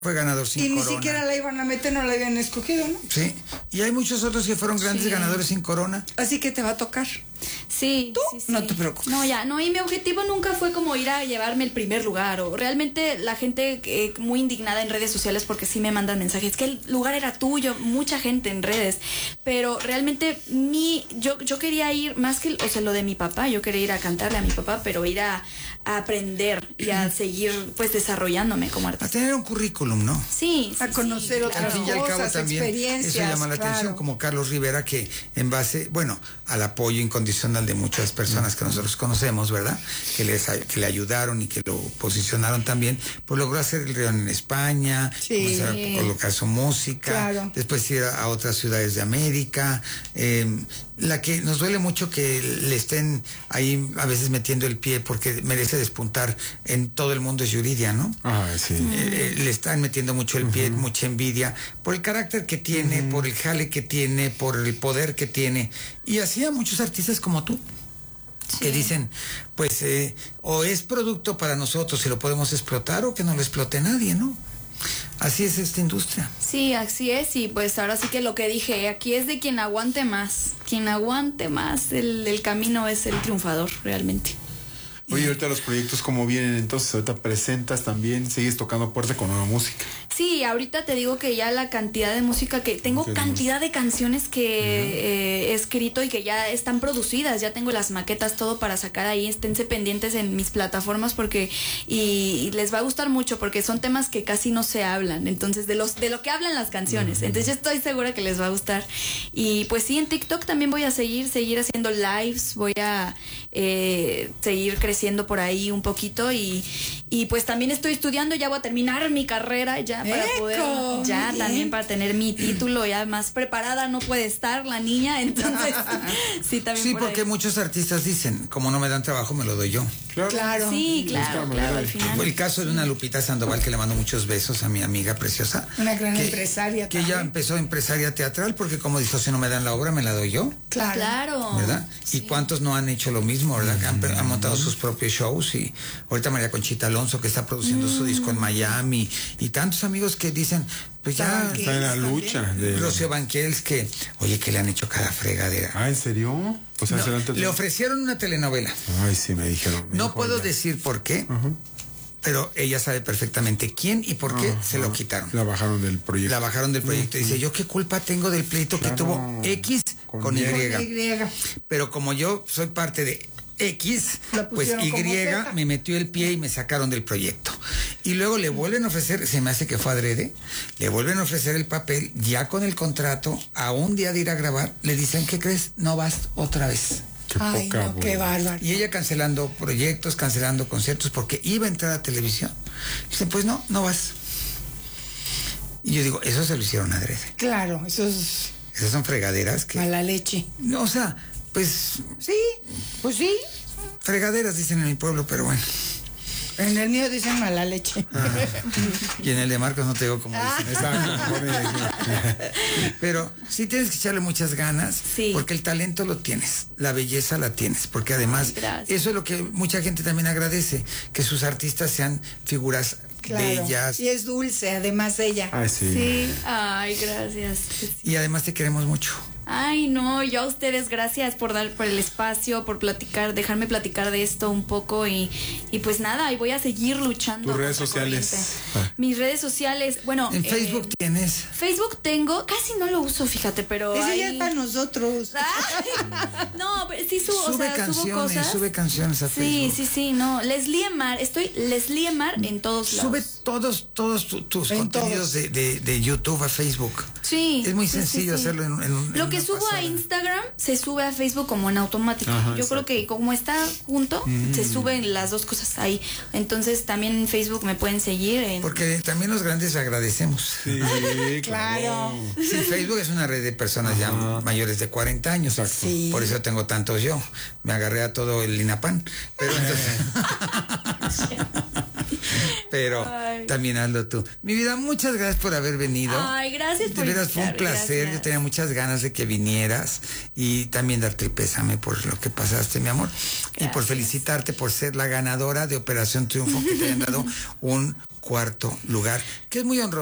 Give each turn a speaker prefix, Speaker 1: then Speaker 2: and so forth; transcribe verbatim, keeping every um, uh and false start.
Speaker 1: fue ganador sin
Speaker 2: y
Speaker 1: corona.
Speaker 2: Y ni siquiera la iban a meter, no la habían escogido, ¿no?
Speaker 1: Sí, y hay muchos otros que fueron grandes
Speaker 3: sí.
Speaker 1: ganadores sin corona.
Speaker 2: Así que te va a tocar.
Speaker 3: Sí,
Speaker 2: ¿Tú?
Speaker 3: sí, sí.
Speaker 2: No te preocupes.
Speaker 3: No, ya, no, y mi objetivo nunca fue como ir a llevarme el primer lugar, o realmente la gente eh, muy indignada en redes sociales porque sí me mandan mensajes, que el lugar era tuyo, mucha gente en redes, pero realmente mi, yo, yo quería ir, más que, o sea, lo de mi papá, yo quería ir a cantarle a mi papá, pero ir a, a aprender y a seguir, pues, desarrollándome como
Speaker 1: A
Speaker 3: artista.
Speaker 1: tener un currículum, ¿no?
Speaker 3: Sí, sí,
Speaker 2: A conocer
Speaker 3: sí,
Speaker 2: otras
Speaker 1: Al fin y al cabo
Speaker 2: cosas,
Speaker 1: también
Speaker 2: experiencias,
Speaker 1: eso llama la
Speaker 2: claro.
Speaker 1: atención, como Carlos Rivera, que en base, bueno, al apoyo incondicional de muchas personas que nosotros conocemos, ¿verdad? Que, les, que le ayudaron y que lo posicionaron también, pues logró hacer el León en España,
Speaker 2: Sí.
Speaker 1: comenzar a colocar su música,
Speaker 2: Claro.
Speaker 1: después ir a, a otras ciudades de América. Eh, la que nos duele mucho que le estén ahí a veces metiendo el pie porque merece despuntar en todo el mundo es Yuridia, ¿no?
Speaker 4: Ah, sí.
Speaker 1: Eh, eh, le están metiendo mucho el pie, uh-huh. mucha envidia, por el carácter que tiene, uh-huh. por el jale que tiene, por el poder que tiene, y así a muchos artistas como tú, sí. que dicen, pues, eh, o es producto para nosotros y lo podemos explotar, o que no lo explote nadie, ¿no? Así es esta industria.
Speaker 3: Sí, así es, y pues ahora sí que lo que dije, aquí es de quien aguante más, quien aguante más, el, el camino es el triunfador, realmente.
Speaker 4: Oye, ahorita los proyectos cómo vienen, entonces ahorita presentas también, sigues tocando puerta con nueva música.
Speaker 3: Sí, ahorita te digo que ya la cantidad de música que tengo, okay, cantidad de canciones que uh-huh. eh, he escrito y que ya están producidas, ya tengo las maquetas, todo para sacar ahí, esténse pendientes en mis plataformas porque y, y les va a gustar mucho porque son temas que casi no se hablan, entonces de los de lo que hablan las canciones, uh-huh. entonces yo estoy segura que les va a gustar. Y pues sí, en TikTok también voy a seguir, seguir haciendo lives, voy a eh, seguir creciendo por ahí un poquito y, y pues también estoy estudiando, ya voy a terminar mi carrera ya para
Speaker 2: ¡Eco!
Speaker 3: poder, ya también para tener mi título, ya más preparada no puede estar la niña, entonces sí también
Speaker 1: sí,
Speaker 3: por
Speaker 1: porque
Speaker 3: ahí.
Speaker 1: Muchos artistas dicen, como no me dan trabajo me lo doy yo.
Speaker 2: Claro, claro.
Speaker 3: Sí, claro, claro, al final.
Speaker 1: Fue el caso de una Lupita Sandoval que le mando muchos besos a mi amiga preciosa.
Speaker 2: Una gran
Speaker 1: que,
Speaker 2: empresaria
Speaker 1: que
Speaker 2: también.
Speaker 1: ella empezó empresaria teatral porque como dijo, si no me dan la obra me la doy yo.
Speaker 2: Claro.
Speaker 3: Claro.
Speaker 1: ¿Verdad?
Speaker 3: Sí.
Speaker 1: Y cuántos no han hecho lo mismo, ¿verdad? Que han, han montado sus propios shows, y ahorita María Conchita Alonso que está produciendo mm. su disco en Miami, y tantos amigos que dicen, pues ya
Speaker 4: está en la lucha de...
Speaker 1: Rocío Banquels, que oye, que le han hecho cada fregadera.
Speaker 4: Ah, ¿en serio? O sea,
Speaker 1: no, le ofrecieron una telenovela.
Speaker 4: Ay, sí, me dijeron. Me
Speaker 1: no
Speaker 4: dijo
Speaker 1: puedo
Speaker 4: ella.
Speaker 1: decir por qué, uh-huh. pero ella sabe perfectamente quién y por qué uh-huh. se lo quitaron.
Speaker 4: La bajaron del proyecto.
Speaker 1: La bajaron del proyecto. Uh-huh. Dice, yo qué culpa tengo del pleito claro. que tuvo X con, con y.
Speaker 2: y.
Speaker 1: Pero como yo soy parte de X, pues Y me metió el pie y me sacaron del proyecto. Y luego le vuelven a ofrecer, se me hace que fue adrede, le vuelven a ofrecer el papel, ya con el contrato, a un día de ir a grabar, le dicen, ¿qué crees? No vas otra vez.
Speaker 4: Qué
Speaker 2: Ay,
Speaker 4: poca,
Speaker 2: no, qué bárbaro.
Speaker 1: Y ella cancelando proyectos, cancelando conciertos, porque iba a entrar a televisión. Dicen, pues no, no vas. Y yo digo, eso se lo hicieron adrede.
Speaker 2: Claro, eso es...
Speaker 1: Esas son fregaderas que...
Speaker 2: Mala leche.
Speaker 1: No, o sea, pues...
Speaker 2: Sí, pues sí.
Speaker 1: Fregaderas dicen en mi pueblo, pero bueno.
Speaker 2: En el mío dicen mala leche.
Speaker 1: Ah, y en el de Marcos no te digo como dicen. Pero sí tienes que echarle muchas ganas,
Speaker 3: sí.
Speaker 1: porque el talento lo tienes, la belleza la tienes, porque además
Speaker 3: Ay,
Speaker 1: eso es lo que mucha gente también agradece, que sus artistas sean figuras
Speaker 2: claro.
Speaker 1: bellas.
Speaker 2: Y es dulce, además ella.
Speaker 4: Ay, sí.
Speaker 3: Sí, ay, gracias.
Speaker 1: Y además te queremos mucho.
Speaker 3: Ay, no, yo a ustedes gracias por dar por el espacio, por platicar, dejarme platicar de esto un poco y, y pues nada, y voy a seguir luchando.
Speaker 4: Tus redes sociales.
Speaker 3: Ah. Mis redes sociales, bueno.
Speaker 1: En eh, Facebook tienes.
Speaker 3: Facebook tengo, casi no lo uso, fíjate, pero.
Speaker 2: Ese
Speaker 3: hay...
Speaker 2: ya es para nosotros.
Speaker 3: Ay, no, pero sí subo,
Speaker 1: sube
Speaker 3: o sea,
Speaker 1: canciones,
Speaker 3: subo cosas.
Speaker 1: Sube canciones a
Speaker 3: sí,
Speaker 1: Facebook.
Speaker 3: Sí, sí, sí, no. Leslie Mar, estoy Leslie Mar en todos lados.
Speaker 1: Sube todos, todos tu, tus
Speaker 2: en
Speaker 1: contenidos de, de, de YouTube a Facebook.
Speaker 3: Sí.
Speaker 1: Es muy
Speaker 3: sí,
Speaker 1: sencillo
Speaker 3: sí, sí.
Speaker 1: hacerlo en, en
Speaker 3: Lo
Speaker 1: en
Speaker 3: que subo
Speaker 1: pasada.
Speaker 3: a Instagram se sube a Facebook como en automático.
Speaker 4: Ajá,
Speaker 3: Yo
Speaker 4: exacto.
Speaker 3: creo que como está junto, mm. se suben las dos cosas ahí. Entonces también en Facebook me pueden seguir. En...
Speaker 1: Porque también los grandes agradecemos.
Speaker 4: Sí,
Speaker 2: claro.
Speaker 1: Sí, Facebook es una red de personas Ajá. ya mayores de cuarenta años.
Speaker 2: Sí.
Speaker 1: Por eso tengo tantos yo. Me agarré a todo el INAPAN. Pero entonces... pero
Speaker 3: Ay.
Speaker 1: también hazlo tú. Mi vida, muchas gracias por haber venido.
Speaker 3: Ay, gracias
Speaker 1: De
Speaker 3: por
Speaker 1: veras fue un
Speaker 3: invitarme,
Speaker 1: placer.
Speaker 3: gracias.
Speaker 1: Yo tenía muchas ganas de que vinieras y también darte el pésame por lo que pasaste, mi amor. Y por
Speaker 3: Gracias.
Speaker 1: felicitarte por ser la ganadora de Operación Triunfo, que te hayan dado un cuarto lugar, que es muy honroso.